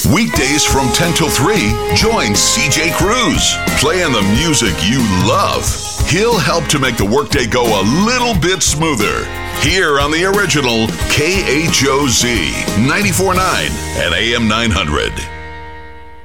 Weekdays from 10 till 3, join CJ Cruz, playing the music you love. He'll help to make the workday go a little bit smoother. Here on the original KHOZ 94.9 and AM 900.